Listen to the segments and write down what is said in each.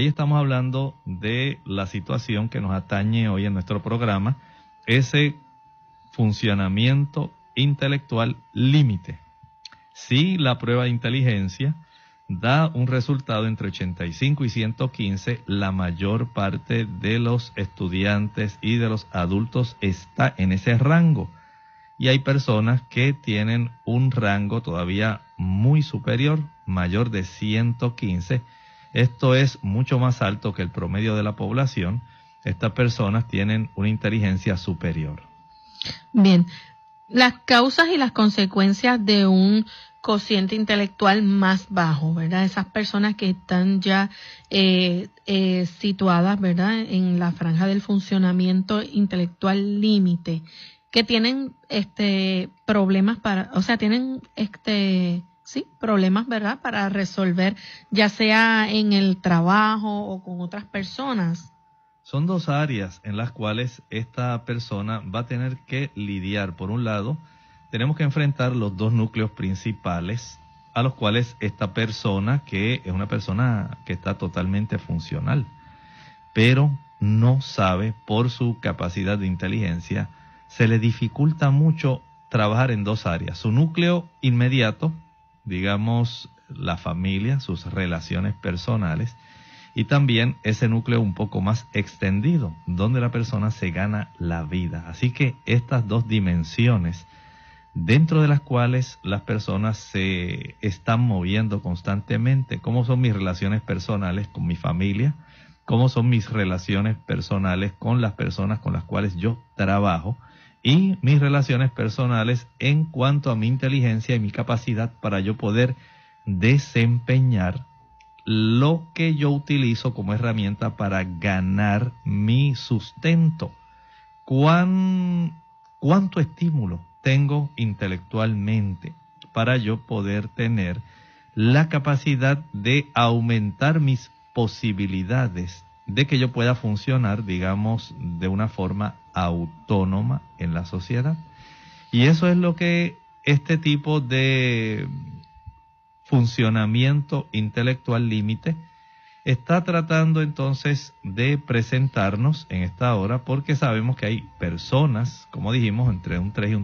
ahí estamos hablando de la situación que nos atañe hoy en nuestro programa, ese funcionamiento intelectual límite. Si la prueba de inteligencia da un resultado entre 85 y 115, la mayor parte de los estudiantes y de los adultos está en ese rango. Y hay personas que tienen un rango todavía muy superior, mayor de 115. Esto es mucho más alto que el promedio de la población. Estas personas tienen una inteligencia superior. Bien, las causas y las consecuencias de un cociente intelectual más bajo, ¿verdad? Esas personas que están ya situadas, ¿verdad?, en la franja del funcionamiento intelectual límite, que tienen problemas problemas, ¿verdad?, para resolver, ya sea en el trabajo o con otras personas. Son dos áreas en las cuales esta persona va a tener que lidiar. Por un lado, tenemos que enfrentar los dos núcleos principales a los cuales esta persona, que es una persona que está totalmente funcional, pero no sabe, por su capacidad de inteligencia, se le dificulta mucho trabajar en dos áreas. Su núcleo inmediato, digamos la familia, sus relaciones personales, y también ese núcleo un poco más extendido, donde la persona se gana la vida. Así que estas dos dimensiones, dentro de las cuales las personas se están moviendo constantemente, cómo son mis relaciones personales con mi familia, cómo son mis relaciones personales con las personas con las cuales yo trabajo, y mis relaciones personales en cuanto a mi inteligencia y mi capacidad para yo poder desempeñar lo que yo utilizo como herramienta para ganar mi sustento. ¿Cuánto estímulo tengo intelectualmente para yo poder tener la capacidad de aumentar mis posibilidades de que yo pueda funcionar, digamos, de una forma autónoma en la sociedad? Y eso es lo que este tipo de funcionamiento intelectual límite está tratando entonces de presentarnos en esta hora, porque sabemos que hay personas, como dijimos, entre un 3 y un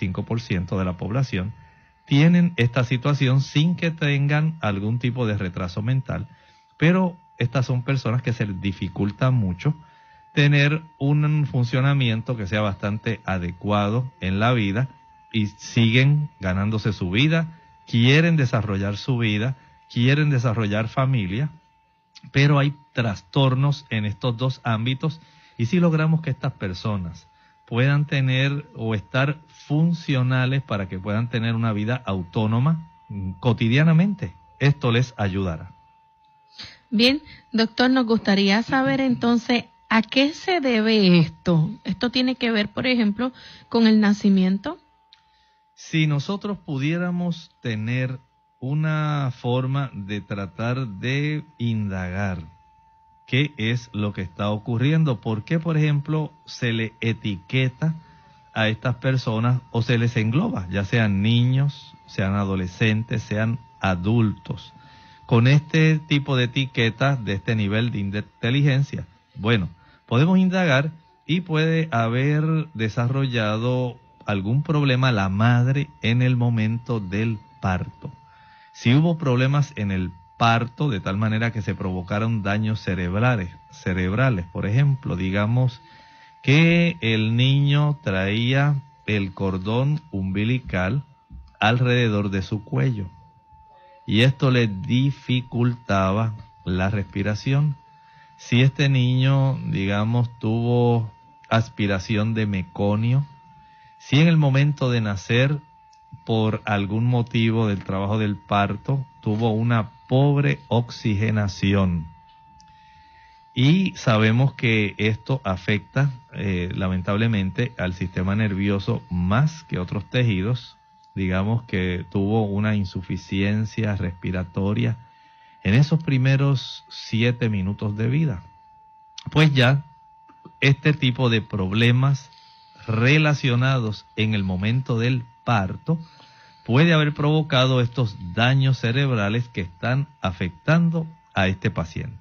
5% de la población tienen esta situación sin que tengan algún tipo de retraso mental, pero estas son personas que se les dificulta mucho tener un funcionamiento que sea bastante adecuado en la vida y siguen ganándose su vida, quieren desarrollar su vida, quieren desarrollar familia, pero hay trastornos en estos dos ámbitos, y si logramos que estas personas puedan tener o estar funcionales para que puedan tener una vida autónoma cotidianamente, esto les ayudará. Bien, doctor, nos gustaría saber entonces a qué se debe esto. ¿Esto tiene que ver, por ejemplo, con el nacimiento? Si nosotros pudiéramos tener una forma de tratar de indagar qué es lo que está ocurriendo, por qué, por ejemplo, se le etiqueta a estas personas o se les engloba, ya sean niños, sean adolescentes, sean adultos, con este tipo de etiquetas de este nivel de inteligencia. Bueno, podemos indagar y puede haber desarrollado algún problema la madre en el momento del parto. Si hubo problemas en el parto de tal manera que se provocaron daños cerebrales, por ejemplo, digamos que el niño traía el cordón umbilical alrededor de su cuello y esto le dificultaba la respiración. Si este niño, digamos, tuvo aspiración de meconio, si en el momento de nacer, por algún motivo del trabajo del parto, tuvo una pobre oxigenación, y sabemos que esto afecta lamentablemente al sistema nervioso más que otros tejidos, digamos que tuvo una insuficiencia respiratoria en esos primeros 7 minutos de vida, pues ya este tipo de problemas relacionados en el momento del parto puede haber provocado estos daños cerebrales que están afectando a este paciente.